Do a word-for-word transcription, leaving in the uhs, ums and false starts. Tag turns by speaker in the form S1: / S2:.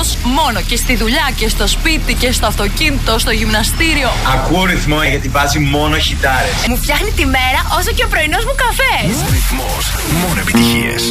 S1: ρυθμός μόνο και στη δουλειά και στο σπίτι και στο αυτοκίνητο, στο γυμναστήριο.
S2: Ακούω ρυθμό γιατί βάζει μόνο χιτάρες.
S1: Μου φτιάχνει τη μέρα όσο και ο πρωινός μου καφές.
S3: Ρυθμός, μόνο επιτυχίες.